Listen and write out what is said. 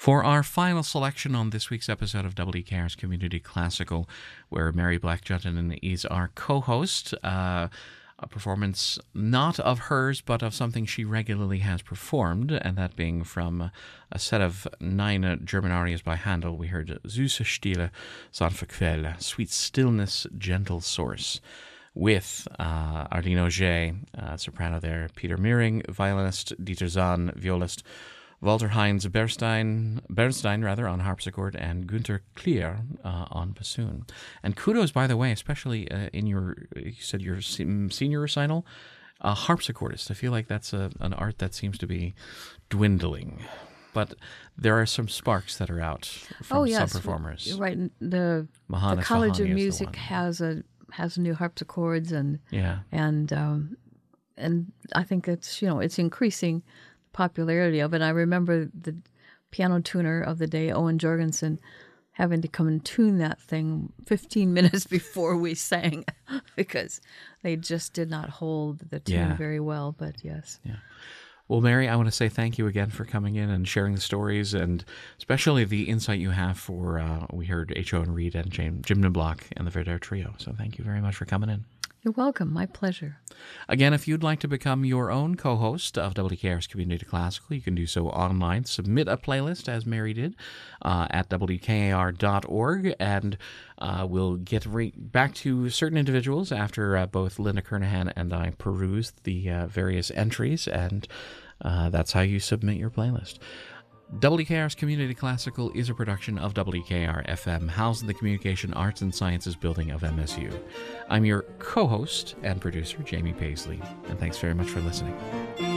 For our final selection on this week's episode of WKR's Community Classical, where Mary Black Jutton is our co-host, a performance not of hers, but of something she regularly has performed, and that being from a set of 9 German arias by Handel. We heard Süße Stille, sanfte Quelle, Sweet Stillness, Gentle Source, with Arline Auger, soprano there, Peter Meering, violinist, Dieter Zahn, violist, Walter Heinz Bernstein on harpsichord, and Günther Klier on bassoon. And kudos, by the way, especially in you said your senior recital, harpsichordist. I feel like that's an art that seems to be dwindling. But there are some sparks that are out from some performers. You're right. The College of Music has new harpsichords, and I think it's increasing popularity of it. I remember the piano tuner of the day, Owen Jorgensen, having to come and tune that thing 15 minutes before we sang because they just did not hold the tune very well. But yes. Yeah. Well, Mary, I want to say thank you again for coming in and sharing the stories, and especially the insight you have for, we heard H. Owen Reed and Jim Niblock and the Verdure Trio. So thank you very much for coming in. You're welcome. My pleasure. Again, if you'd like to become your own co-host of WKR's Community Classical, you can do so online. Submit a playlist, as Mary did, at WKAR.org, and we'll get back to certain individuals after both Linda Kernahan and I peruse the various entries, and that's how you submit your playlist. WKR's Community Classical is a production of WKR-FM, housed in the Communication Arts and Sciences building of MSU. I'm your co-host and producer, Jamie Paisley, and thanks very much for listening.